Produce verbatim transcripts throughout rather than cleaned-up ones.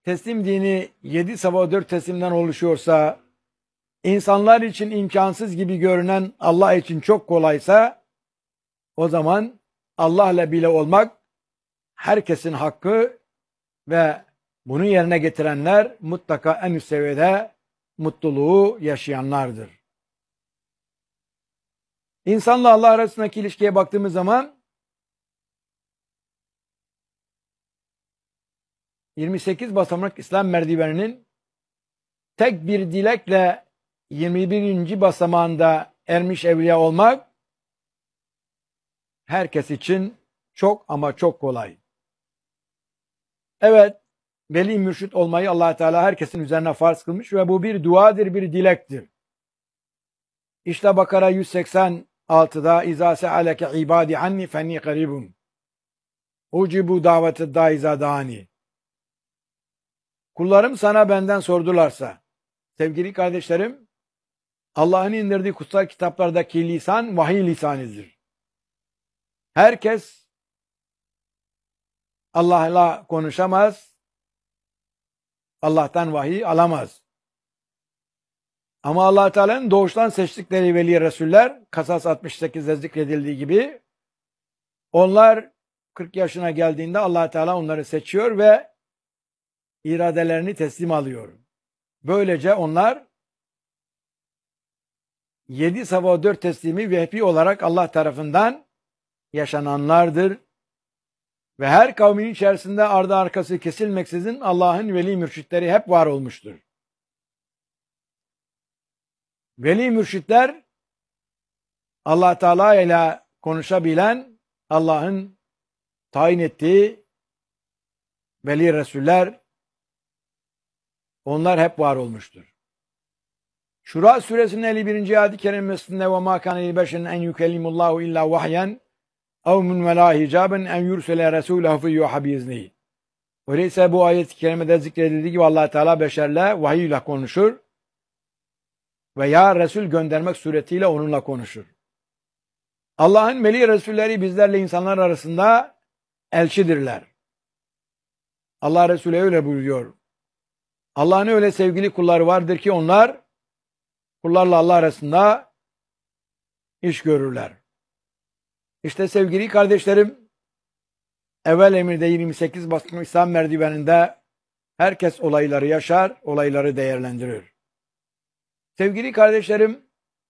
teslim dini yedi sabah dört teslimden oluşuyorsa, insanlar için imkansız gibi görünen Allah için çok kolaysa, o zaman Allah'la bile olmak herkesin hakkı ve bunu yerine getirenler mutlaka en üst seviyede mutluluğu yaşayanlardır. İnsanla Allah arasındaki ilişkiye baktığımız zaman yirmi sekiz basamak İslam merdiveninin tek bir dilekle yirmi birinci basamağında ermiş evliya olmak herkes için çok ama çok kolay. Evet, veli mürşit olmayı Allah Teala herkesin üzerine farz kılmış ve bu bir duadır, bir dilektir. İşte Bakara yüz seksen altıda İzâ se'aleke ibâdi anni fenni karibun ucibu daveti dâiza dâni. Kullarım sana benden sordularsa, sevgili kardeşlerim, Allah'ın indirdiği kutsal kitaplardaki lisan vahiy lisanıdır. Herkes Allah'la konuşamaz, Allah'tan vahiy alamaz. Ama Allah Teala'nın doğuştan seçtikleri veli resuller, Kasas altmış sekizde zikredildiği gibi, onlar kırk yaşına geldiğinde Allah Teala onları seçiyor ve iradelerini teslim alıyor. Böylece onlar yedi sabah dört teslimi vehbi olarak Allah tarafından yaşananlardır. Ve her kavmin içerisinde ardı arkası kesilmeksizin Allah'ın veli mürşitleri hep var olmuştur. Veli mürşitler Allah Teala ile konuşabilen, Allah'ın tayin ettiği veli resuller, onlar hep var olmuştur. Şura suresinin elli birinci ayet-i kerimesinde ve mâ kâne libeşerin en yükellimullahu illa vahyen ev min velâ hicaben en yursele resûlehu fiyyuha biiznihi. Öyleyse bu ayet-i kerimede zikredildiği gibi Allah Teala beşerle vahiy ile konuşur veya Resul göndermek suretiyle onunla konuşur. Allah'ın veli Resulleri bizlerle insanlar arasında elçidirler. Allah Resulü öyle buyuruyor. Allah'ın öyle sevgili kulları vardır ki onlar kullarla Allah arasında iş görürler. İşte sevgili kardeşlerim, evvel emirde yirmi sekiz basamak İslam merdiveninde herkes olayları yaşar, olayları değerlendirir. Sevgili kardeşlerim,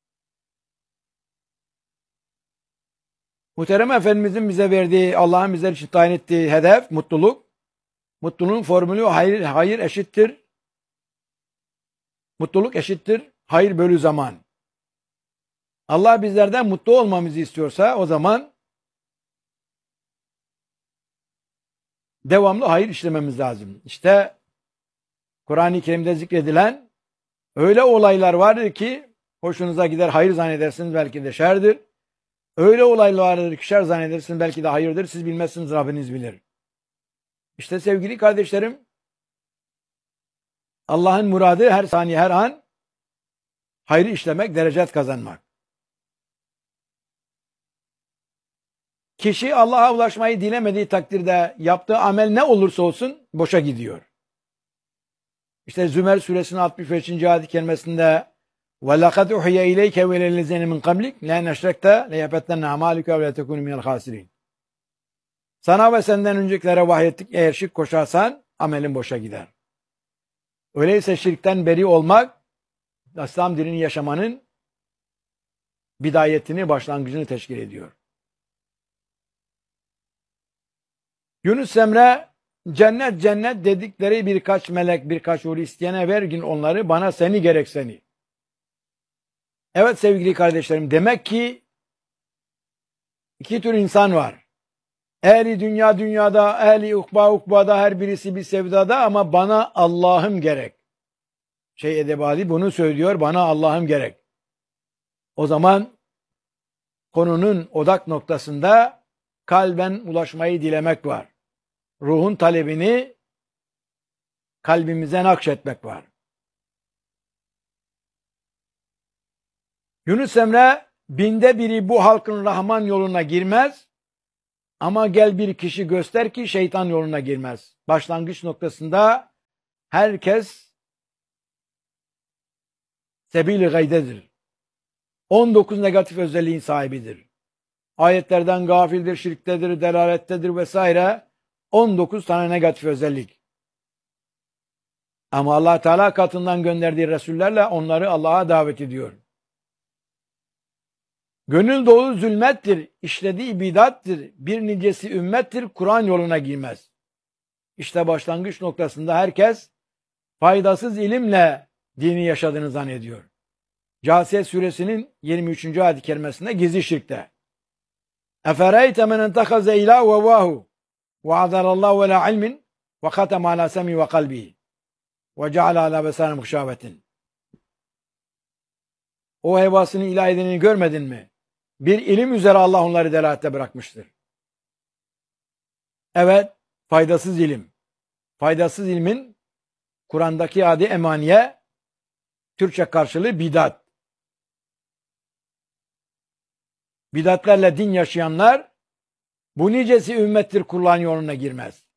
Muhterem Efendimizin bize verdiği, Allah'ın bizler için tayin ettiği hedef, mutluluk. Mutluluğun formülü hayır, hayır eşittir. Mutluluk eşittir. Hayır bölü zaman. Allah bizlerden mutlu olmamızı istiyorsa o zaman devamlı hayır işlememiz lazım. İşte Kur'an-ı Kerim'de zikredilen öyle olaylar vardır ki hoşunuza gider, hayır zannedersiniz, belki de şerdir. Öyle olaylar vardır ki şer zannedersiniz, belki de hayırdır. Siz bilmezsiniz, Rabbiniz bilir. İşte sevgili kardeşlerim, Allah'ın muradı her saniye, her an hayrı işlemek, derecet kazanmak. Kişi Allah'a ulaşmayı dilemediği takdirde yaptığı amel ne olursa olsun boşa gidiyor. İşte Zümer suresinin altmış beşinci ayet-i kerimesinde وَلَقَدْ اُحْيَ اِلَيْكَ وَلَلَّذِينَ مِنْ قَبْلِكَ لَاِنْ اَشْرَكْتَ لَيَبَتَّنَّ عَمَالِكَ وَلَا تَكُونُ مِنَ الْخَاسِرِينَ. Sana ve senden öncekilere vahyettik, eğer şirk koşarsan amelin boşa gider. Öyleyse şirkten beri olmak, İslam dinini yaşamanın bidayetini, başlangıcını teşkil ediyor. Yunus Emre, cennet cennet dedikleri birkaç melek, birkaç huri isteyene vergin onları, bana seni gerek seni. Evet sevgili kardeşlerim, demek ki iki tür insan var. Ehli dünya dünyada, ehli ukba ukbada, her birisi bir sevdada, ama bana Allah'ım gerek. Şey Edebali bunu söylüyor, bana Allah'ım gerek. O zaman konunun odak noktasında kalben ulaşmayı dilemek var. Ruhun talebini kalbimize nakşetmek var. Yunus Emre, binde biri bu halkın Rahman yoluna girmez, ama gel bir kişi göster ki şeytan yoluna girmez. Başlangıç noktasında Herkes sebil-i gaydedir. on dokuz negatif özelliğin sahibidir. Ayetlerden gafildir, şirktedir, delalettedir vesaire. on dokuz tane negatif özellik. Ama Allah Teala katından gönderdiği Resullerle onları Allah'a davet ediyor. Gönül dolu zulmettir, işlediği bidattir, bir nicesi ümmettir, Kur'an yoluna girmez. İşte başlangıç noktasında herkes faydasız ilimle dini yaşadığını zannediyor. Câsiye suresinin yirmi üçüncü ayet-i kerimesinde gizli şirkte. Efereyte men entehaze ilâ ve vâhu ve azarallâhu ve lâ ilmin ve khatem alâ semî ve kalbî ve ceale alâ besânem gışâvetin. O hevasını ilah edeni görmedin mi? Bir ilim üzere Allah onları delalette bırakmıştır. Evet, faydasız ilim. Faydasız ilmin Kur'an'daki adı emaniye, Türkçe karşılığı bidat. Bidatlerle din yaşayanlar bu nicesi ümmettir, Kur'an yoluna girmez.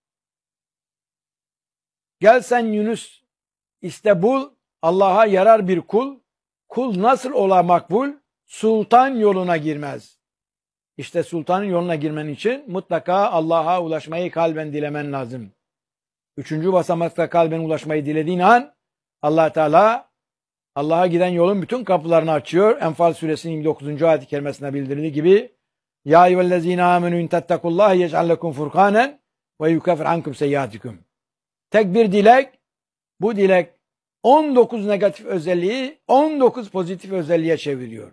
Gel sen Yunus iste bul, Allah'a yarar bir kul, kul nasıl ola makbul, sultan yoluna girmez. İşte sultanın yoluna girmen için mutlaka Allah'a ulaşmayı kalben dilemen lazım. Üçüncü basamakta kalben ulaşmayı dilediğin an Allah Teala Allah'a giden yolun bütün kapılarını açıyor. Enfal suresinin yirmi dokuzuncu ayet-i kerimesinde bildirildiği gibi Ya eyyühellezine amenü in tettekullaha yec'al lekum furkanen ve yukeffir ankum seyyiatikum. Tek bir dilek, bu dilek on dokuz negatif özelliği on dokuz pozitif özelliğe çeviriyor.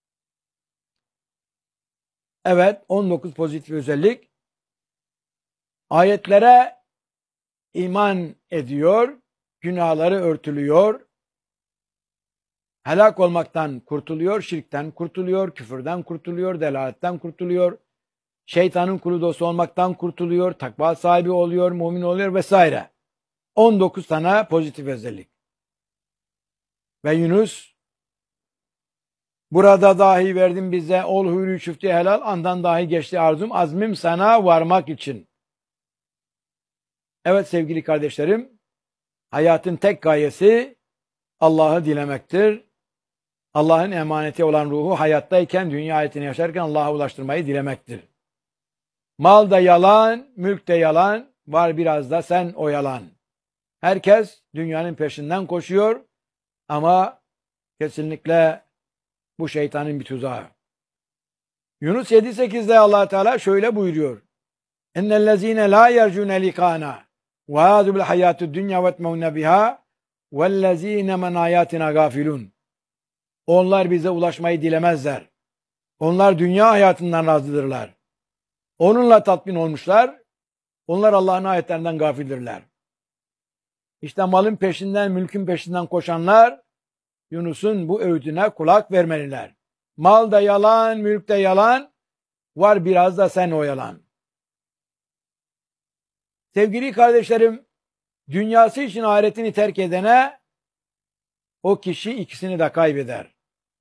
Evet, on dokuz pozitif özellik ayetlere iman ediyor, günahları örtülüyor, helak olmaktan kurtuluyor, şirkten kurtuluyor, küfürden kurtuluyor, delaletten kurtuluyor, şeytanın kulu dostu olmaktan kurtuluyor, takva sahibi oluyor, mümin oluyor vesaire. on dokuz tane pozitif özellik. Ve Yunus burada dahi verdim bize ol hürü çüftü helal, andan dahi geçti arzum, azmim sana varmak için. Evet sevgili kardeşlerim, hayatın tek gayesi Allah'ı dilemektir. Allah'ın emaneti olan ruhu hayattayken, dünya hayatını yaşarken Allah'a ulaştırmayı dilemektir. Mal da yalan, mülk de yalan, var biraz da sen o yalan. Herkes dünyanın peşinden koşuyor ama kesinlikle bu şeytanın bir tuzağı. Yunus yedi sekizde Allah Teala şöyle buyuruyor. Ennellezine la yercune likana ve hâzû bil hayâtud dünya ve etmevne biha vellezine men ayatina gafilun. Onlar bize ulaşmayı dilemezler. Onlar dünya hayatından razıdırlar. Onunla tatmin olmuşlar. Onlar Allah'ın ayetlerinden gafildirler. İşte malın peşinden, mülkün peşinden koşanlar Yunus'un bu öğütüne kulak vermeliler. Mal da yalan, mülk de yalan, var biraz da sen o yalan. Sevgili kardeşlerim, dünyası için ahiretini terk edene o kişi ikisini de kaybeder.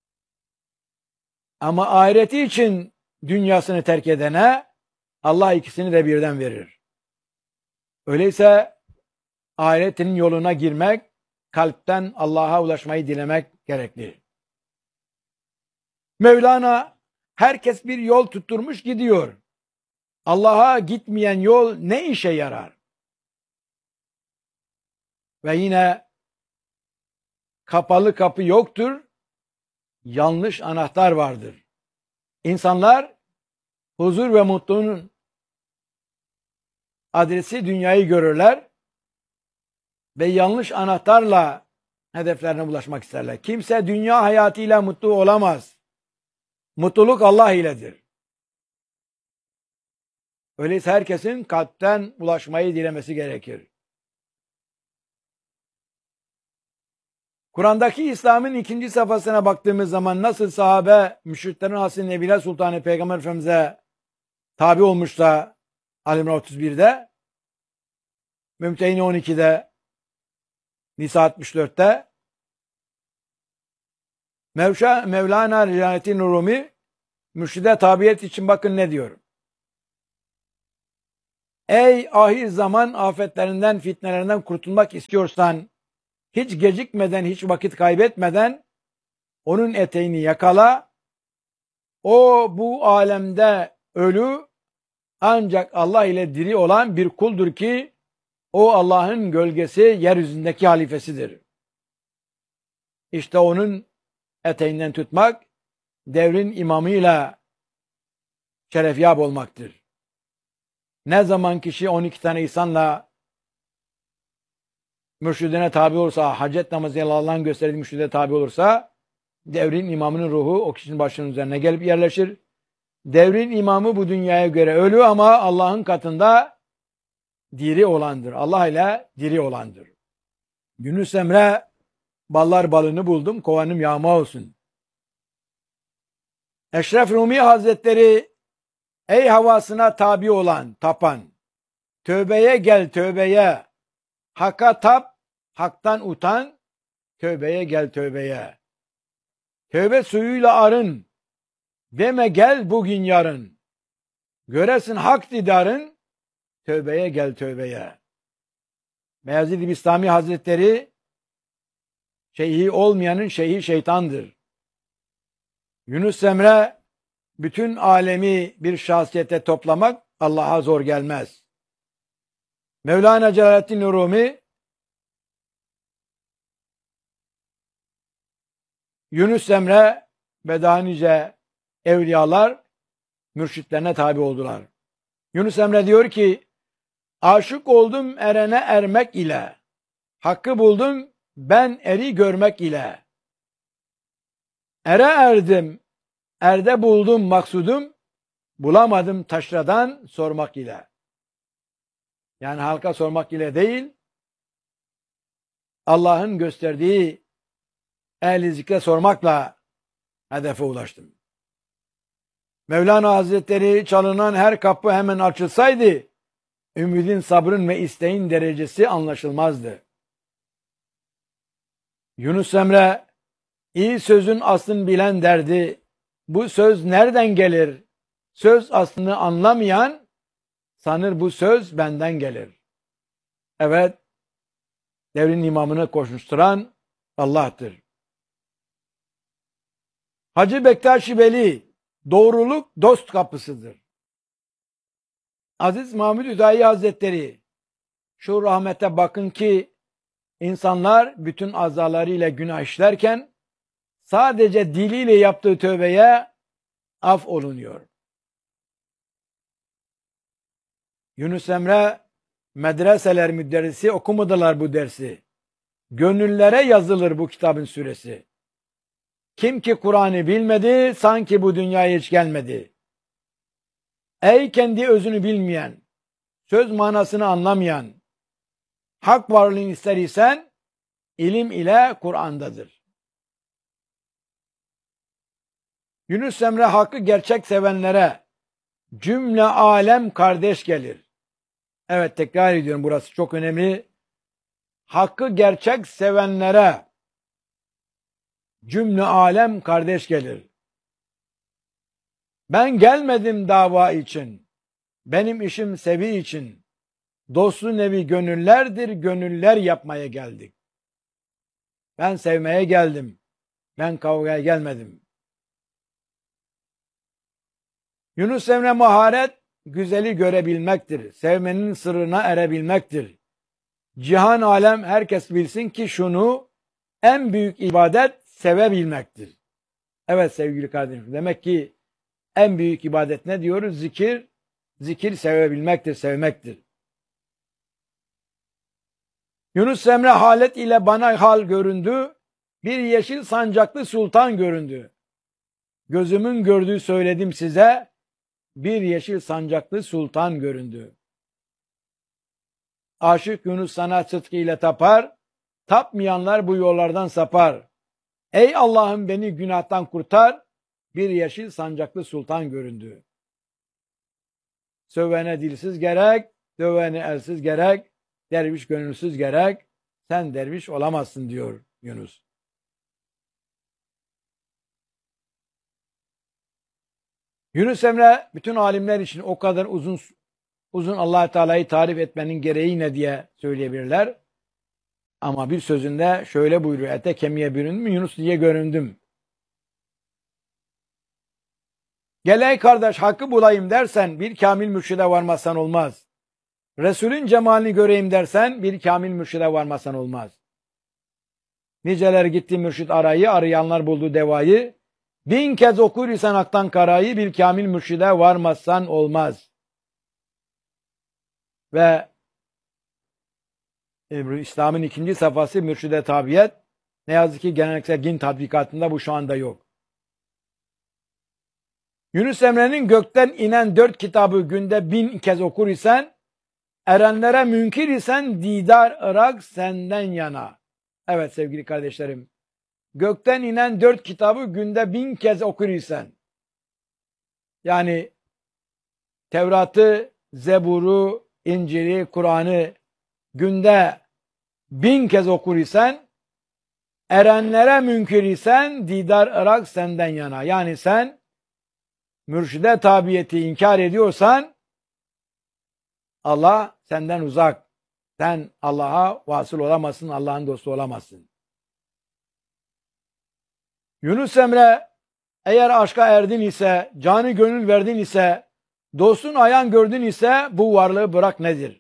Ama ahireti için dünyasını terk edene Allah ikisini de birden verir. Öyleyse ahiretinin yoluna girmek, kalpten Allah'a ulaşmayı dilemek gerekli. Mevlana herkes bir yol tutturmuş gidiyor. Allah'a gitmeyen yol ne işe yarar? Ve yine kapalı kapı yoktur, yanlış anahtar vardır. İnsanlar huzur ve mutluluğun adresi dünyayı görürler ve yanlış anahtarla hedeflerine ulaşmak isterler. Kimse dünya hayatıyla mutlu olamaz. Mutluluk Allah iledir. Öyleyse herkesin kalpten ulaşmayı dilemesi gerekir. Kur'an'daki İslam'ın ikinci safhasına baktığımız zaman nasıl sahabe müşriklerin Hasin Nebile Sultanı Peygamber Efendimiz'e tabi olmuş da Ali İmran otuz birde, Mümtehine on ikide, Nisa altmış dörtte, Mevşa, Mevlana Ricalettin Rumi mürşide tabiyet için bakın ne diyor. Ey ahir zaman afetlerinden, fitnelerinden kurtulmak istiyorsan, hiç gecikmeden, hiç vakit kaybetmeden onun eteğini yakala. O bu alemde ölü, ancak Allah ile diri olan bir kuldur ki o Allah'ın gölgesi, yeryüzündeki halifesidir. İşte onun eteğinden tutmak, devrin imamıyla şerefyab olmaktır. Ne zaman kişi on iki tane insanla mürşidine tabi olursa, hacet namazıyla Allah'ın gösterdiği mürşide tabi olursa, devrin imamının ruhu o kişinin başının üzerine gelip yerleşir. Devrin imamı bu dünyaya göre ölü ama Allah'ın katında diri olandır. Allah ile diri olandır. Yunus Emre, ballar balını buldum, kovanım yağma olsun. Eşref Rumi Hazretleri, ey havasına tabi olan, tapan, tövbeye gel tövbeye, hakka tap, haktan utan, tövbeye gel tövbeye. Tövbe suyuyla arın, deme gel bugün yarın. Göresin hak didarın, tövbeye gel tövbeye. Beyazid-i Bistami Hazretleri, şeyhi olmayanın şeyhi şeytandır. Yunus Emre, bütün alemi bir şahsiyete toplamak Allah'a zor gelmez. Mevlana Celaleddin Rumi, Yunus Emre ve daha nice evliyalar mürşitlerine tabi oldular. Yunus Emre diyor ki, aşık oldum erene ermek ile, hakkı buldum ben eri görmek ile. Ere erdim, erde buldum maksudum, bulamadım taşradan sormak ile. Yani halka sormak ile değil, Allah'ın gösterdiği ehli zikre sormakla hedefe ulaştım. Mevlana Hazretleri, çalınan her kapı hemen açılsaydı, ümidin, sabrın ve isteğin derecesi anlaşılmazdı. Yunus Emre, iyi sözün aslını bilen derdi, bu söz nereden gelir? Söz aslını anlamayan, sanır bu söz benden gelir. Evet, devrin imamını koşuşturan Allah'tır. Hacı Bektaş-ı Veli, doğruluk dost kapısıdır. Aziz Mahmud Hüdayi Hazretleri, şu rahmete bakın ki insanlar bütün azalarıyla günah işlerken sadece diliyle yaptığı tövbeye af olunuyor. Yunus Emre, medreseler müderrisi okumadılar bu dersi. Gönüllere yazılır bu kitabın süresi. Kim ki Kur'an'ı bilmedi, sanki bu dünyaya hiç gelmedi. Ey kendi özünü bilmeyen, söz manasını anlamayan, hak varlığını ister isen, ilim ile Kur'an'dadır. Yunus Emre, hakkı gerçek sevenlere cümle alem kardeş gelir. Evet, tekrar ediyorum, burası çok önemli. Hakkı gerçek sevenlere cümle alem kardeş gelir. Ben gelmedim dava için, benim işim sevi için, dostu nevi gönüllerdir, gönüller yapmaya geldik. Ben sevmeye geldim, ben kavgaya gelmedim. Yunus Emre, maharet, güzeli görebilmektir, sevmenin sırrına erebilmektir. Cihan alem herkes bilsin ki şunu, en büyük ibadet sevebilmektir. Evet sevgili kardeşim, demek ki en büyük ibadet ne diyoruz? Zikir, zikir sevebilmektir, sevmektir. Yunus Emre, halet ile bana hal göründü, bir yeşil sancaklı sultan göründü. Gözümün gördüğü söyledim size, bir yeşil sancaklı sultan göründü. Aşık Yunus sana sıdkı ile tapar, tapmayanlar bu yollardan sapar. Ey Allah'ım beni günahtan kurtar, bir yeşil sancaklı sultan göründü. Sövene dilsiz gerek, dövene elsiz gerek, derviş gönülsüz gerek, sen derviş olamazsın diyor Yunus. Yunus Emre bütün alimler için o kadar uzun uzun Allah Teala'yı tarif etmenin gereği ne diye söyleyebilirler. Ama bir sözünde şöyle buyuruyor. Ete kemiğe büründüm, Yunus diye göründüm. Gel ey kardeş hakkı bulayım dersen bir kamil mürşide varmazsan olmaz. Resulün cemalini göreyim dersen bir kamil mürşide varmazsan olmaz. Niceler gitti mürşit arayı, arayanlar buldu devayı. Bin kez okur isen haktan karayı, bir kamil mürşide varmazsan olmaz. Ve İslam'ın ikinci safhası mürşide tabiyet. Ne yazık ki geleneksel din tatbikatında bu şu anda yok. Yunus Emre'nin gökten inen dört kitabı günde bin kez okur isen, erenlere münkir isen didar ırak senden yana. Evet sevgili kardeşlerim, gökten inen dört kitabı günde bin kez okur isen, yani Tevrat'ı, Zebur'u, İncil'i, Kur'an'ı günde bin kez okur isen, erenlere münkir isen didar ırak senden yana. Yani sen mürşide tabiyeti inkar ediyorsan Allah senden uzak. Sen Allah'a vasıl olamazsın, Allah'ın dostu olamazsın. Yunus Emre eğer aşka erdin ise, canı gönül verdin ise, dostun ayan gördün ise bu varlığı bırak nedir?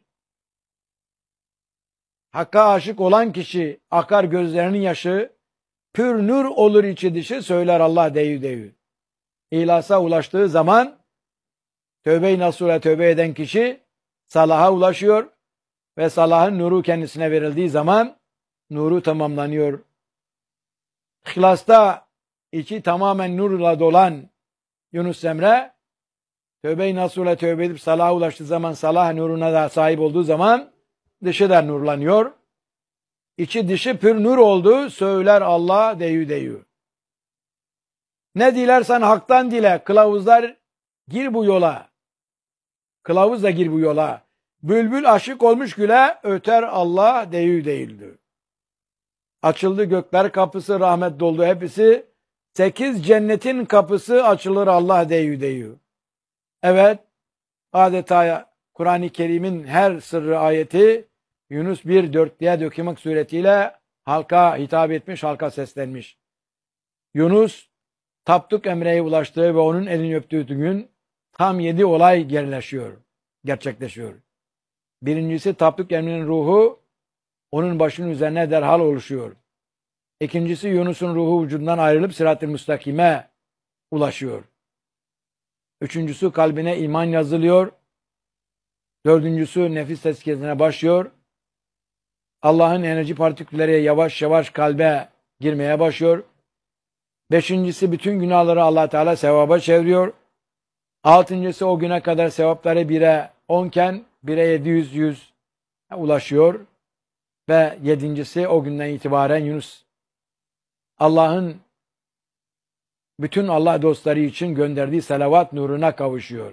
Hakka aşık olan kişi akar gözlerinin yaşı, pür nur olur içi dışı söyler Allah deyü deyü. İhlasa ulaştığı zaman tövbe-i nasuha tövbe eden kişi salaha ulaşıyor ve salahın nuru kendisine verildiği zaman nuru tamamlanıyor. İhlasta içi tamamen nurla dolan Yunus Emre tövbe-i nasuha tövbe edip salaha ulaştığı zaman, salah nuruna da sahip olduğu zaman dışı da nurlanıyor. İçi dışı pür nur oldu söyler Allah deyü deyü. Ne dilersen haktan dile, kılavuzlar gir bu yola. Kılavuz da gir bu yola. Bülbül aşık olmuş güle, öter Allah deyü değildi. Açıldı gökler kapısı, rahmet doldu hepsi. Sekiz cennetin kapısı açılır Allah deyü deyü. Evet, adeta Kur'an-ı Kerim'in her sırrı ayeti Yunus bir dörtlüğe dökülmek suretiyle halka hitap etmiş, halka seslenmiş. Yunus Tapduk Emre'ye ulaştığı ve onun elini öptüğü gün tam yedi olay gerleşiyor, gerçekleşiyor. Birincisi Tapduk Emre'nin ruhu onun başının üzerine derhal oluşuyor. İkincisi Yunus'un ruhu vücudundan ayrılıp sırat-ı müstakime ulaşıyor. Üçüncüsü kalbine iman yazılıyor. Dördüncüsü nefis tezkiyesine başlıyor. Allah'ın enerji partikülleri yavaş yavaş kalbe girmeye başlıyor. Beşincisi bütün günahları Allah Teala sevaba çeviriyor. Altıncısı o güne kadar sevapları bire onken bire yedi yüz yüz ulaşıyor. Ve yedincisi o günden itibaren Yunus Allah'ın bütün Allah dostları için gönderdiği salavat nuruna kavuşuyor.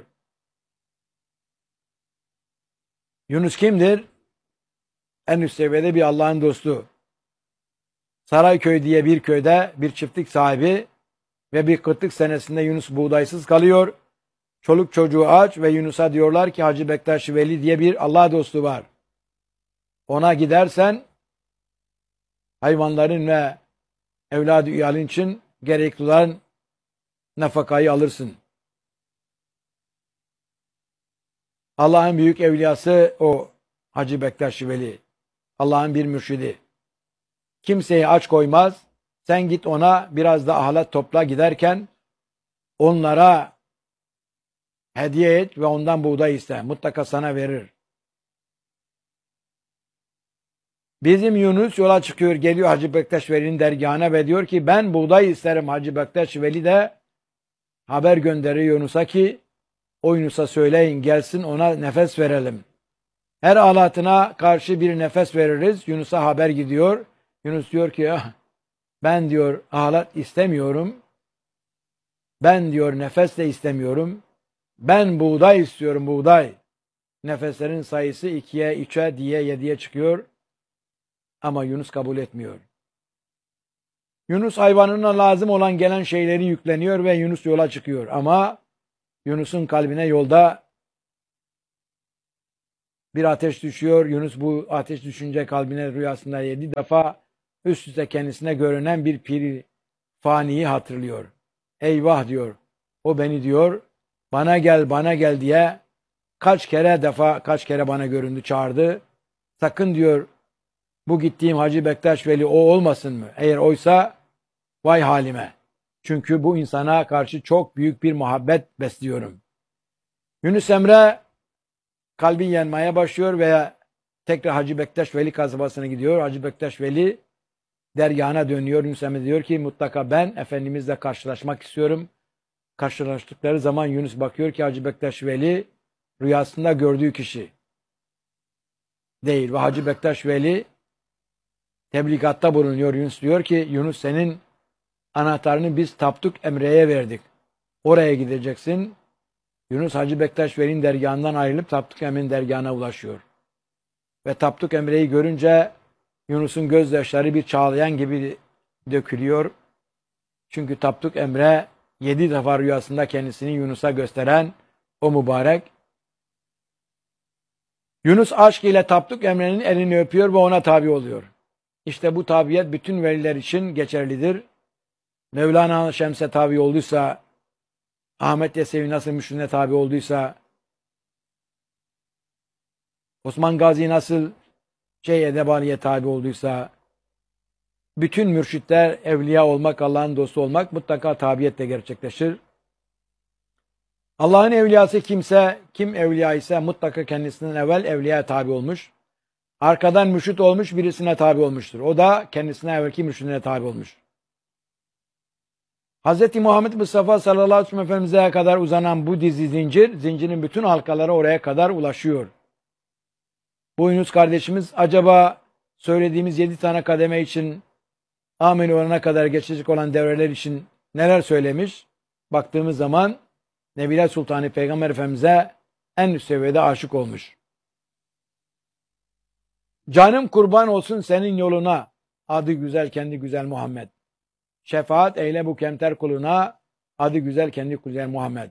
Yunus kimdir? En üst seviyede bir Allah'ın dostu. Sarayköy diye bir köyde bir çiftlik sahibi ve bir kıtlık senesinde Yunus buğdaysız kalıyor. Çoluk çocuğu aç ve Yunus'a diyorlar ki Hacı Bektaş Veli diye bir Allah dostu var. Ona gidersen hayvanların ve evladı iyalin için gerekli olan nafakayı alırsın. Allah'ın büyük evliyası o Hacı Bektaş Veli. Allah'ın bir mürşidi. Kimseyi aç koymaz. Sen git ona biraz da ahlat topla giderken onlara hediye et ve ondan buğday iste. Mutlaka sana verir. Bizim Yunus yola çıkıyor, geliyor Hacı Bektaş Veli'nin dergahına ve diyor ki ben buğday isterim. Hacı Bektaş Veli de haber gönderiyor Yunus'a ki o Yunus'a söyleyin gelsin ona nefes verelim. Her alatına karşı bir nefes veririz. Yunus'a haber gidiyor. Yunus diyor ki ah, ben diyor alat istemiyorum. Ben diyor nefes de istemiyorum. Ben buğday istiyorum buğday. Nefeslerin sayısı ikiye, üçe, diye, yediye çıkıyor. Ama Yunus kabul etmiyor. Yunus hayvanına lazım olan gelen şeyleri yükleniyor ve Yunus yola çıkıyor. Ama Yunus'un kalbine yolda bir ateş düşüyor. Yunus bu ateş düşünce kalbine rüyasında yedi defa üst üste kendisine görünen bir piri faniyi hatırlıyor. Eyvah diyor. O beni diyor bana gel bana gel diye kaç kere defa kaç kere bana göründü çağırdı. Sakın diyor bu gittiğim Hacı Bektaş Veli o olmasın mı? Eğer oysa vay halime. Çünkü bu insana karşı çok büyük bir muhabbet besliyorum. Yunus Emre kalbi yanmaya başlıyor veya tekrar Hacı Bektaş Veli kasabasına gidiyor. Hacı Bektaş Veli dergahına dönüyor. Yunus Emre diyor ki mutlaka ben Efendimizle karşılaşmak istiyorum. Karşılaştıkları zaman Yunus bakıyor ki Hacı Bektaş Veli rüyasında gördüğü kişi değil. Ve Hacı Bektaş Veli tebligatta bulunuyor. Yunus diyor ki Yunus senin anahtarını biz Tapduk Emre'ye verdik. Oraya gideceksin. Yunus Hacı Bektaş Veli'nin dergahından ayrılıp Tapduk Emre'nin dergahına ulaşıyor. Ve Tapduk Emre'yi görünce Yunus'un gözyaşları bir çağlayan gibi dökülüyor. Çünkü Tapduk Emre yedi defa rüyasında kendisini Yunus'a gösteren o mübarek. Yunus aşk ile Tapduk Emre'nin elini öpüyor ve ona tabi oluyor. İşte bu tabiyet bütün veliler için geçerlidir. Mevlana Şems'e tabi olduysa, Ahmet Yesevi nasıl Müşrin'e tabi olduysa, Osman Gazi nasıl şey Edebali'ye tabi olduysa, bütün mürşitler evliya olmak, Allah'ın dostu olmak mutlaka tabiyetle gerçekleşir. Allah'ın evliyası kimse, kim evliya ise mutlaka kendisinden evvel evliyaya tabi olmuş. Arkadan mürşit olmuş birisine tabi olmuştur. O da kendisine evvelki mürşidine tabi olmuş. Hz. Muhammed Mustafa sallallahu aleyhi ve sellem Efendimiz'e kadar uzanan bu dizi zincir, zincirin bütün halkaları oraya kadar ulaşıyor. Bu Yunus kardeşimiz acaba söylediğimiz yedi tane kademe için amin olana kadar geçecek olan devreler için neler söylemiş? Baktığımız zaman Nebiler Sultanı Peygamber Efendimiz'e en üst seviyede aşık olmuş. Canım kurban olsun senin yoluna, adı güzel kendi güzel Muhammed. Şefaat eyle bu kemter kuluna, adı güzel kendi güzel Muhammed.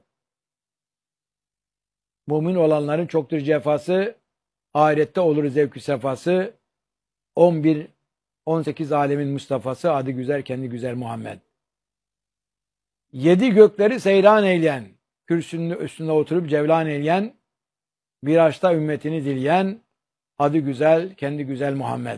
Mümin olanların çoktur cefası, ahirette olur zevk-ü sefası, on bir on sekiz alemin Mustafa'sı, adı güzel kendi güzel Muhammed. Yedi gökleri seyran eyleyen, kürsünün üstünde oturup cevlan eyleyen, viraçta ümmetini dileyen, adı güzel kendi güzel Muhammed.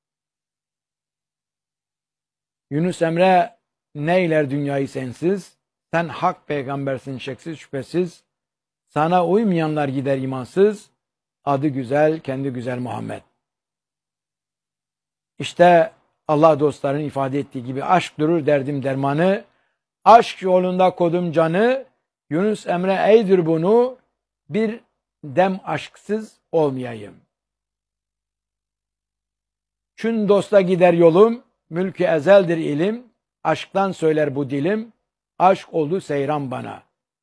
Yunus Emre neyler dünyayı sensiz, sen hak peygambersin şeksiz şüphesiz, sana uymayanlar gider imansız, adı güzel kendi güzel Muhammed. İşte Allah dostlarının ifade ettiği gibi aşk durur derdim dermanı, aşk yolunda kodum canı, Yunus Emre eydir bunu, bir dem aşksız olmayayım. Çün dosta gider yolum, mülkü ezeldir ilim, aşktan söyler bu dilim, aşk oldu seyran bana.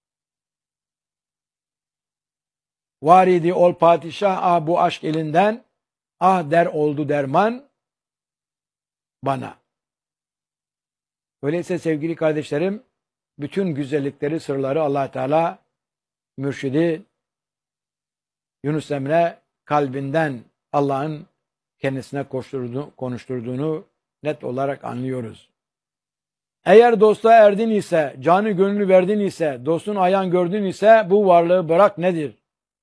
Varidi ol padişah, ah bu aşk elinden, ah der oldu derman bana. Öyleyse sevgili kardeşlerim, bütün güzellikleri, sırları Allah Teala mürşidi Yunus Emre kalbinden Allah'ın kendisine konuşturduğunu net olarak anlıyoruz. Eğer dosta erdin ise, canı gönlü verdin ise, dostun ayağın gördün ise bu varlığı bırak nedir?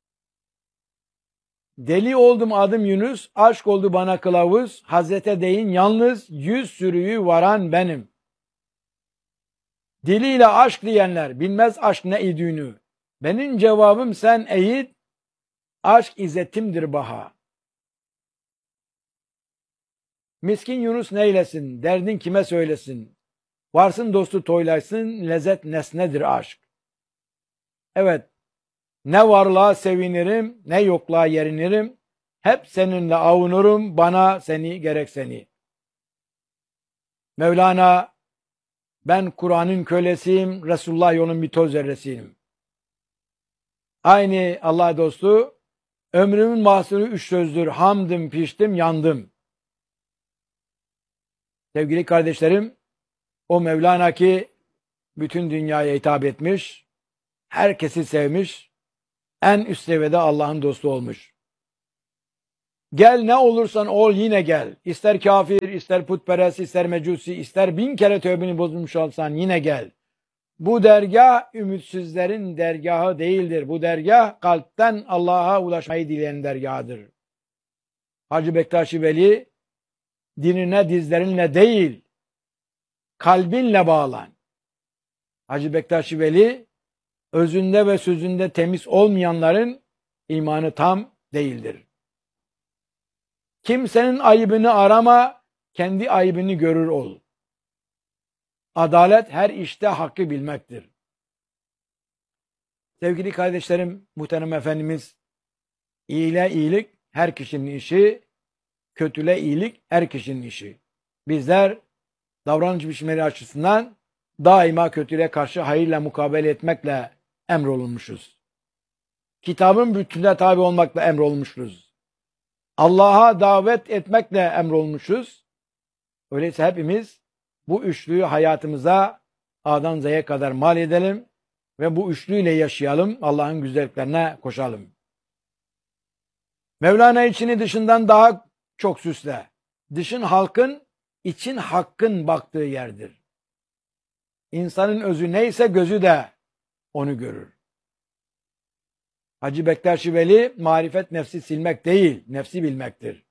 Deli oldum adım Yunus, aşk oldu bana kılavuz, Hazrete değin yalnız yüz sürüyü varan benim. Diliyle aşk diyenler bilmez aşk ne idüğünü. Benim cevabım sen eğit, aşk izzetimdir baha. Miskin Yunus neylesin, derdin kime söylesin? Varsın dostu toylaysın, lezzet nesnedir aşk. Evet, ne varlığa sevinirim, ne yokluğa yerinirim. Hep seninle avunurum, bana seni gerek seni. Mevlana, ben Kur'an'ın kölesiyim, Resulullah yolun bir toz zerresiyim. Aynı Allah dostu, ömrümün mahsulü üç sözdür, hamdım, piştim, yandım. Sevgili kardeşlerim, o Mevlana ki bütün dünyaya hitap etmiş, herkesi sevmiş, en üst seviyede Allah'ın dostu olmuş. Gel ne olursan ol yine gel. İster kafir, ister putperest, ister mecusi, ister bin kere tövbeni bozulmuş olsan yine gel. Bu dergah ümitsizlerin dergahı değildir. Bu dergah kalpten Allah'a ulaşmayı dileyen dergahıdır. Hacı Bektaşi Veli dinine dizlerinle değil, kalbinle bağlan. Hacı Bektaşi Veli özünde ve sözünde temiz olmayanların imanı tam değildir. Kimsenin ayıbını arama, kendi ayıbını görür ol. Adalet her işte hakkı bilmektir. Sevgili kardeşlerim, muhterem Efendimiz, iyile iyilik her kişinin işi, kötüle iyilik her kişinin işi. Bizler davranış biçimleri açısından daima kötüye karşı hayırla mukabele etmekle emrolunmuşuz. Kitabın bütününe tabi olmakla emrolunmuşuz. Allah'a davet etmekle emrolunmuşuz. Öyleyse hepimiz bu üçlüyü hayatımıza A'dan Z'ye kadar mal edelim ve bu üçlüyle yaşayalım, Allah'ın güzelliklerine koşalım. Mevlana içini dışından daha çok süsle. Dışın halkın, için hakkın baktığı yerdir. İnsanın özü neyse gözü de onu görür. Hacı Bektaşi Veli, marifet nefsi silmek değil, nefsi bilmektir.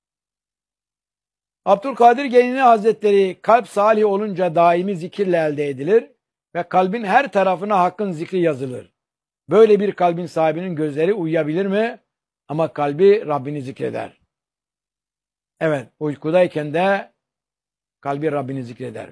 Abdülkadir Geylani Hazretleri, kalp salih olunca daimi zikirle elde edilir ve kalbin her tarafına hakkın zikri yazılır. Böyle bir kalbin sahibinin gözleri uyuyabilir mi? Ama kalbi Rabbini zikreder. Evet, uykudayken de kalbi Rabbini zikreder.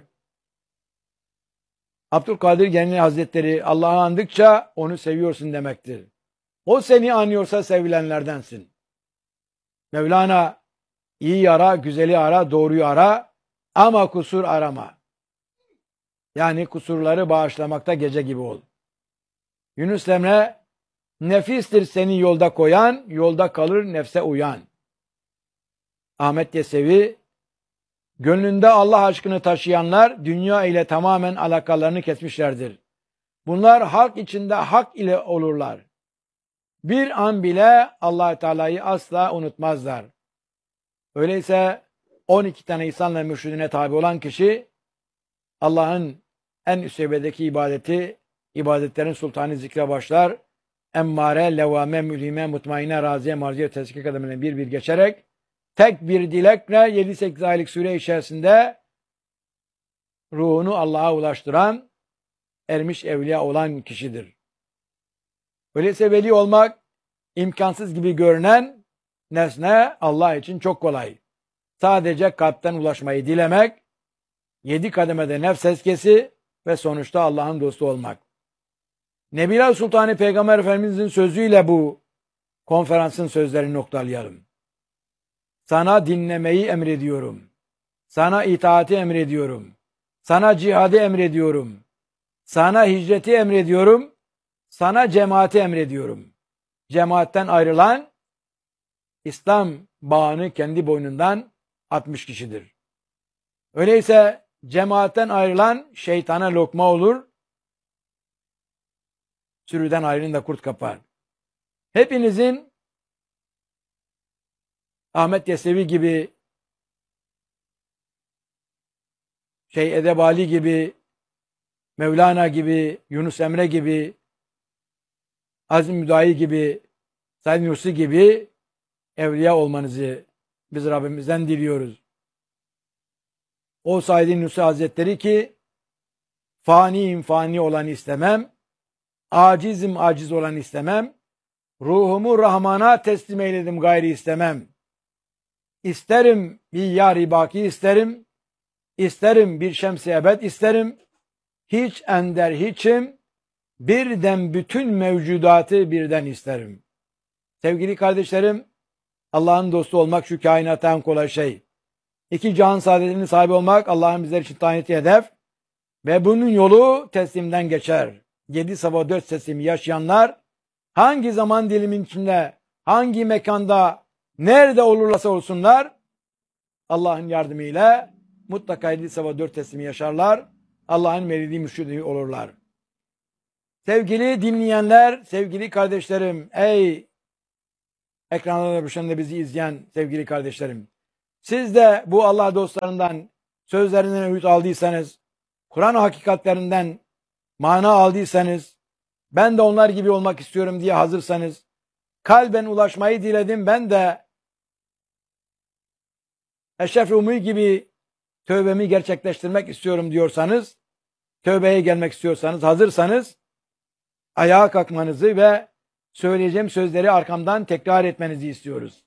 Abdülkadir Geylani Hazretleri, Allah'ı andıkça onu seviyorsun demektir. O seni anıyorsa sevilenlerdensin. Mevlana, iyi ara, güzeli ara, doğruyu ara ama kusur arama. Yani kusurları bağışlamakta gece gibi ol. Yunus Emre, nefistir seni yolda koyan, yolda kalır nefse uyan. Ahmet Yesevi, gönlünde Allah aşkını taşıyanlar dünya ile tamamen alakalarını kesmişlerdir. Bunlar halk içinde hak ile olurlar. Bir an bile Allah Teala'yı asla unutmazlar. Öyleyse on iki tane insanla mürşidine tabi olan kişi Allah'ın en üst seviyedeki ibadeti, ibadetlerin sultanı zikre başlar. Emmare, levame, mülhime, mutmaine, raziye, marziye, tezkik kademine bir bir geçerek tek bir dilekle yedi sekiz aylık süre içerisinde ruhunu Allah'a ulaştıran ermiş evliya olan kişidir. Öyleyse veli olmak imkansız gibi görünen nesne Allah için çok kolay. Sadece kalpten ulaşmayı dilemek, yedi kademede nefs eskesi ve sonuçta Allah'ın dostu olmak. Nebiler Sultanı Peygamber Efendimizin sözüyle bu konferansın sözlerini noktalayalım. Sana dinlemeyi emrediyorum. Sana itaati emrediyorum. Sana cihadı emrediyorum. Sana hicreti emrediyorum. Sana cemaati emrediyorum. Cemaatten ayrılan İslam bağını kendi boynundan atmış kişidir. Öyleyse cemaatten ayrılan şeytana lokma olur. Sürüden ayrılın kurt kapar. Hepinizin Ahmet Yesevi gibi, şey Edebali gibi, Mevlana gibi, Yunus Emre gibi, Azim Müdahi gibi, Said Nursi gibi evliya olmanızı biz Rabbimizden diliyoruz. O Said Nursi Hazretleri ki faniyim fani olan istemem, acizim aciz olan istemem, ruhumu Rahman'a teslim eyledim gayri istemem. İsterim bir yar-ı baki isterim, isterim bir şems-i ebed isterim, hiç ender hiçim, birden bütün mevcudatı birden isterim. Sevgili kardeşlerim, Allah'ın dostu olmak şu kainatta en kolay şey. İki cihan saadetinin sahibi olmak Allah'ın bizler için tayin ettiği hedef ve bunun yolu teslimden geçer. Yedi sabah dört teslim yaşayanlar hangi zaman dilimin içinde, hangi mekanda, nerede olurlarsa olsunlar Allah'ın yardımıyla mutlaka yedi sabah dört teslimi yaşarlar. Allah'ın meridi mürşidi olurlar. Sevgili dinleyenler, sevgili kardeşlerim, ey ekranlarda başında bizi izleyen sevgili kardeşlerim. Siz de bu Allah dostlarından sözlerinden öğüt aldıysanız, Kur'an hakikatlerinden mana aldıysanız, ben de onlar gibi olmak istiyorum diye hazırsanız, kalben ulaşmayı diledim, ben de Eşref-i Ümmi gibi tövbemi gerçekleştirmek istiyorum diyorsanız, tövbeye gelmek istiyorsanız, hazırsanız, ayağa kalkmanızı ve söyleyeceğim sözleri arkamdan tekrar etmenizi istiyoruz.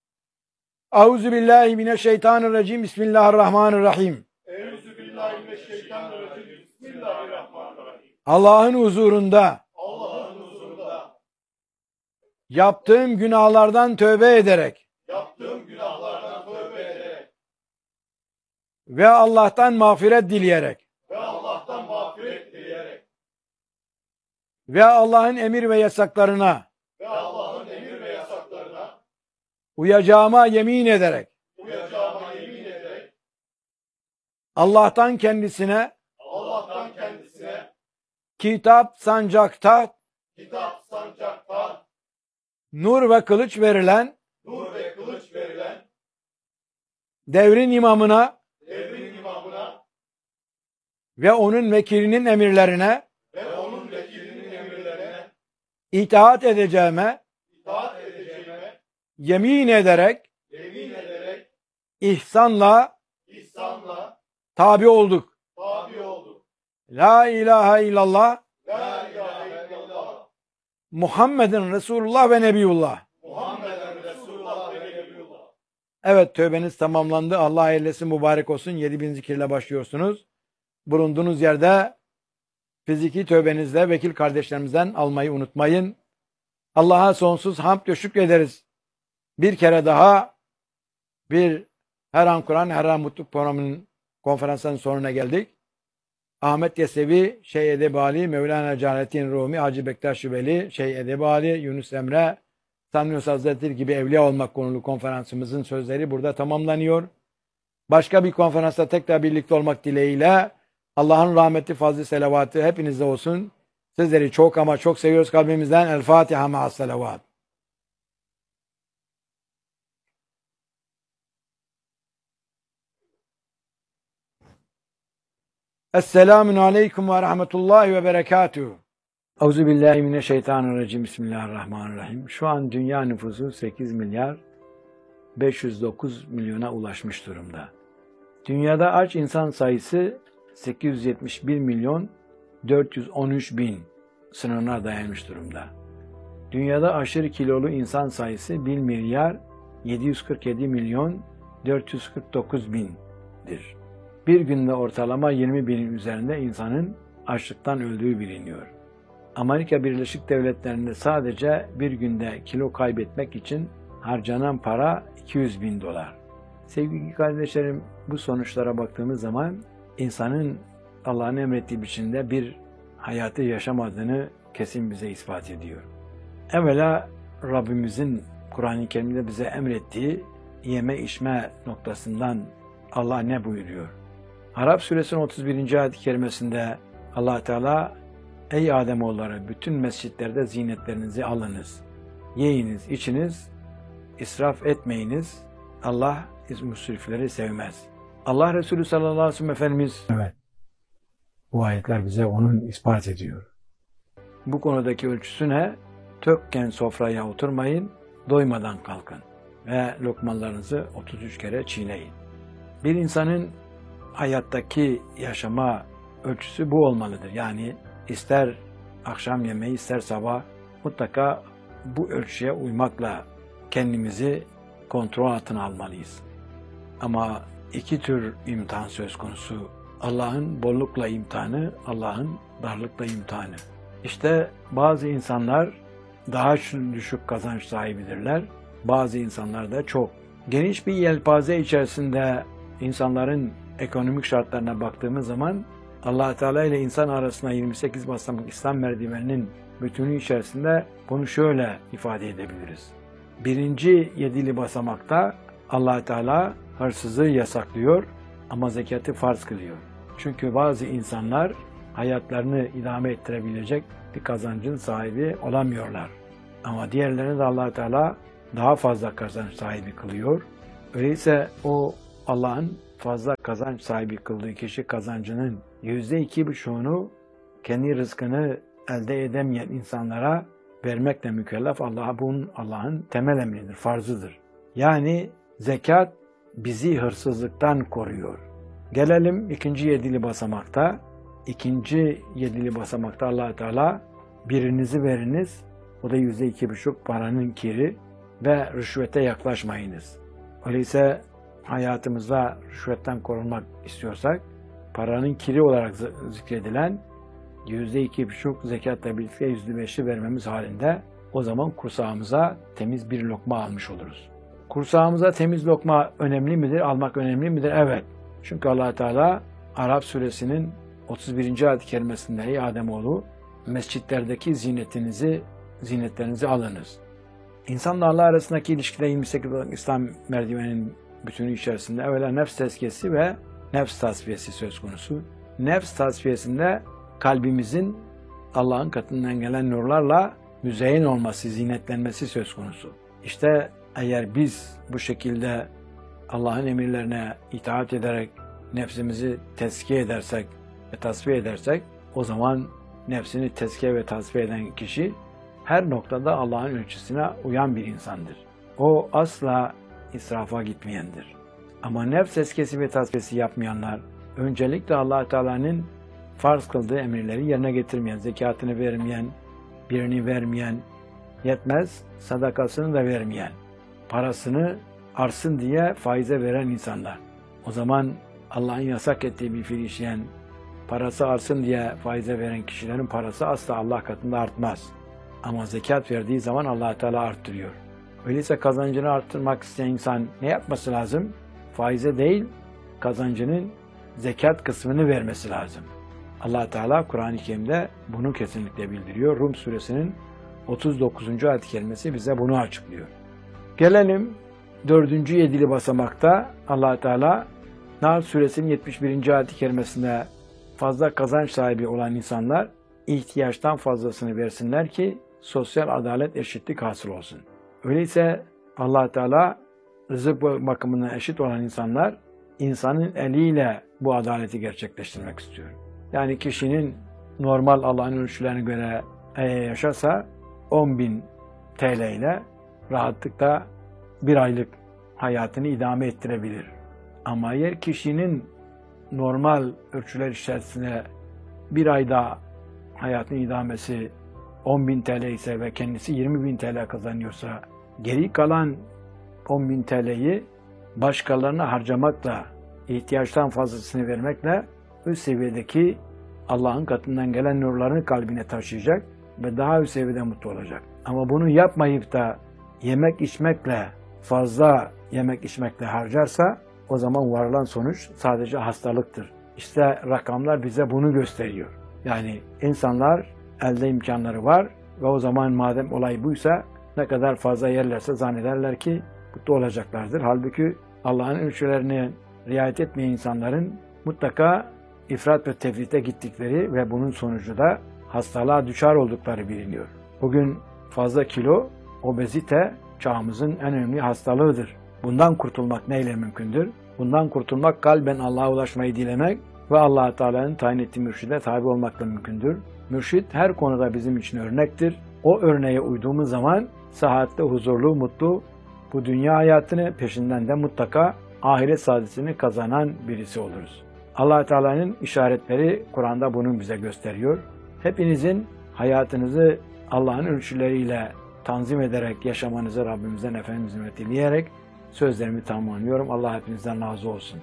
Euzubillahimineşşeytanirracim. Bismillahirrahmanirrahim. Euzubillahimineşşeytanirracim. Bismillahirrahmanirrahim. Allah'ın huzurunda, Allah'ın huzurunda yaptığım günahlardan tövbe ederek yaptığım günahlardan tövbe ederek ve Allah'tan mağfiret dileyerek ve Allah'tan mağfiret dileyerek ve Allah'ın emir ve yasaklarına ve Allah'ın emir ve yasaklarına uyacağıma yemin ederek uyacağıma yemin ederek Allah'tan kendisine Allah'tan kendisine kitap, sancakta, kitap, sancakta nur ve kılıç verilen nur ve kılıç verilen devrin imamına devrin imamına ve onun vekilinin emirlerine ve onun vekilinin emirlerine itaat edeceğime itaat edeceğime yemin ederek yemin ederek ihsanla ihsanla tabi olduk. tabi olduk. La ilahe illallah La ilahe illallah Muhammedin Resulullah ve Nebiyullah. Muhammeden Resulullah ve Nebiyullah. Evet, tövbeniz tamamlandı. Allah eylesin, mübarek olsun. yedi bin zikirle başlıyorsunuz. Bulunduğunuz yerde fiziki tövbenizle vekil kardeşlerimizden almayı unutmayın. Allah'a sonsuz hamd ve şükrederiz. Bir kere daha bir Her An Kur'an, Her An Mutluluk programının konferansının sonuna geldik. Ahmet Yesevi, Şeyh Edebali, Mevlana Celalettin Rumi, Hacı Bektaş Veli, Şeyh Edebali, Yunus Emre, Sanıyorsa Hazretleri gibi evliya olmak konulu konferansımızın sözleri burada tamamlanıyor. Başka bir konferansta tekrar birlikte olmak dileğiyle Allah'ın rahmeti, fazlı, selavatı hepinizde olsun. Sizleri çok ama çok seviyoruz kalbimizden. El Fatiha ma'as selavat. Esselamun aleyküm ve rahmetullahi ve berekatuhu. Euzubillahimineşşeytanirracim. Bismillahirrahmanirrahim. Şu an dünya nüfusu sekiz milyar beş yüz dokuz milyona ulaşmış durumda. Dünyada aç insan sayısı sekiz yüz yetmiş bir milyon dört yüz on üç bin sınırına dayanmış durumda. Dünyada aşırı kilolu insan sayısı bir milyar yedi yüz kırk yedi milyon dört yüz kırk dokuz bindir. Bir günde ortalama yirmi binin üzerinde insanın açlıktan öldüğü biliniyor. Amerika Birleşik Devletleri'nde sadece bir günde kilo kaybetmek için harcanan para iki yüz bin dolar. Sevgili kardeşlerim, bu sonuçlara baktığımız zaman insanın Allah'ın emrettiği biçimde bir hayatı yaşamadığını kesin bize ispat ediyor. Evvela Rabbimizin Kur'an-ı Kerim'de bize emrettiği yeme içme noktasından Allah ne buyuruyor? Arap Suresinin otuz birinci ayet-i kerimesinde Allah Teala, ey Ademoğulları, bütün mescitlerde zinetlerinizi alınız, yiyiniz, içiniz, israf etmeyiniz, Allah müsrifleri sevmez. Allah Resulü sallallahu aleyhi ve sellem Efendimiz, evet, bu ayetler bize onun ispat ediyor. Bu konudaki ölçüsü ne? Tökken sofraya oturmayın, doymadan kalkın ve lokmalarınızı otuz üç kere çiğneyin. Bir insanın hayattaki yaşama ölçüsü bu olmalıdır. Yani ister akşam yemeği ister sabah mutlaka bu ölçüye uymakla kendimizi kontrol altına almalıyız. Ama iki tür imtihan söz konusu. Allah'ın bollukla imtihanı, Allah'ın darlıkla imtihanı. İşte bazı insanlar daha düşük kazanç sahibidirler. Bazı insanlar da çok. Geniş bir yelpaze içerisinde insanların ekonomik şartlarına baktığımız zaman Allah Teala ile insan arasında yirmi sekiz basamak İslam merdiveninin bütünü içerisinde bunu şöyle ifade edebiliriz. Birinci yedili basamakta Allah Teala hırsızlığı yasaklıyor ama zekatı farz kılıyor. Çünkü bazı insanlar hayatlarını idame ettirebilecek bir kazancın sahibi olamıyorlar. Ama diğerlerine de Allah Teala daha fazla kazanç sahibi kılıyor. Öyleyse o Allah'ın fazla kazanç sahibi kıldığı kişi kazancının yüzde iki buçuğunu kendi rızkını elde edemeyen insanlara vermekle mükellef. Allah bunun Allah'ın temel emridir, farzıdır. Yani zekat bizi hırsızlıktan koruyor. Gelelim ikinci yedili basamakta. İkinci yedili basamakta Allah Teala birinizi veriniz, o da yüzde iki buçuk paranın kiri ve rüşvete yaklaşmayınız. Öyleyse hayatımızda rüşvetten korunmak istiyorsak paranın kiri olarak zikredilen yüzde iki buçuk zekatla birlikte yüzde beşi vermemiz halinde o zaman kursağımıza temiz bir lokma almış oluruz. Kursağımıza temiz lokma önemli midir? Almak önemli midir? Evet. Çünkü Allah Teala Arap suresinin otuz birinci ayet-i kerimesinde ey Ademoğlu mescitlerdeki zinetinizi, zinetlerinizi alınız. İnsanlarla arasındaki ilişkide yirmi sekiz İslam merdiveninin bütünü içerisinde evvela nefs tezkiyesi ve nefs tasfiyesi söz konusu. Nefs tasfiyesinde kalbimizin Allah'ın katından gelen nurlarla müzeyyen olması, zinetlenmesi söz konusu. İşte eğer biz bu şekilde Allah'ın emirlerine itaat ederek nefsimizi tezkiye edersek ve tasfiye edersek o zaman nefsini tezkiye ve tasfiye eden kişi her noktada Allah'ın ölçüsüne uyan bir insandır. O asla israfa gitmeyendir. Ama nefs tezkiyesi ve tasfiyesi yapmayanlar öncelikle Allah Teala'nın farz kıldığı emirleri yerine getirmeyen, zekatını vermeyen, birini vermeyen, yetmez sadakasını da vermeyen, parasını artsın diye faize veren insanlar. O zaman Allah'ın yasak ettiği bir fiil işleyen, parası artsın diye faize veren kişilerin parası asla Allah katında artmaz. Ama zekat verdiği zaman Allah Teala arttırıyor. Öyleyse kazancını arttırmak isteyen insan ne yapması lazım? Faize değil, kazancının zekat kısmını vermesi lazım. Allah Teala Kur'an-ı Kerim'de bunu kesinlikle bildiriyor. Rum suresinin otuz dokuzuncu ayet-i kerimesi bize bunu açıklıyor. Gelelim dördüncü yedili basamakta Allah Teala Nahl suresinin yetmiş birinci ayet-i kerimesinde fazla kazanç sahibi olan insanlar ihtiyaçtan fazlasını versinler ki sosyal adalet, eşitlik hasıl olsun. Öyleyse Allah Teala rızık bakımından eşit olan insanlar insanın eliyle bu adaleti gerçekleştirmek istiyor. Yani kişinin normal Allah'ın ölçülerine göre yaşarsa on bin T L ile rahatlıkla bir aylık hayatını idame ettirebilir. Ama eğer kişinin normal ölçüler içerisinde bir ayda hayatın idamesi on bin T L ise ve kendisi yirmi bin T L kazanıyorsa geri kalan on bin T L'yi başkalarına harcamakla, ihtiyaçtan fazlasını vermekle üst seviyedeki Allah'ın katından gelen nurlarını kalbine taşıyacak ve daha üst seviyede mutlu olacak. Ama bunu yapmayıp da yemek içmekle, fazla yemek içmekle harcarsa o zaman varılan sonuç sadece hastalıktır. İşte rakamlar bize bunu gösteriyor. Yani insanlar elde imkanları var ve o zaman madem olay buysa ne kadar fazla yerlerse zannederler ki mutlu olacaklardır. Halbuki Allah'ın ölçülerine riayet etmeyen insanların mutlaka ifrat ve tefrite gittikleri ve bunun sonucu da hastalığa düçar oldukları biliniyor. Bugün fazla kilo, obezite çağımızın en önemli hastalığıdır. Bundan kurtulmak neyle mümkündür? Bundan kurtulmak kalben Allah'a ulaşmayı dilemek ve Allah Teala'nın tayin ettiği mürşide tabi olmakla mümkündür. Mürşid her konuda bizim için örnektir. O örneğe uyduğumuz zaman sıhhatli, huzurlu, mutlu bu dünya hayatını peşinden de mutlaka ahiret saadetini kazanan birisi oluruz. Allah Teala'nın işaretleri Kur'an'da bunu bize gösteriyor. Hepinizin hayatınızı Allah'ın ölçüleriyle tanzim ederek yaşamanızı Rabbimizden Efendimiz'in dileyerek sözlerimi tamamlıyorum. Allah hepinizden razı olsun.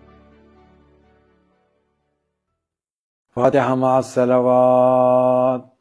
Fatiha ma'as selavat.